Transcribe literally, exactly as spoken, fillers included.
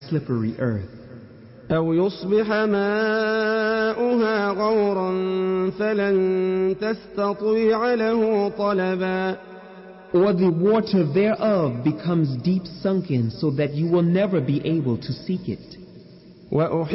slippery earth. أو يصبح ماؤها غورا فلن تستطيع له طلبا. Or the water thereof becomes deep sunken so that you will never be able to seek it.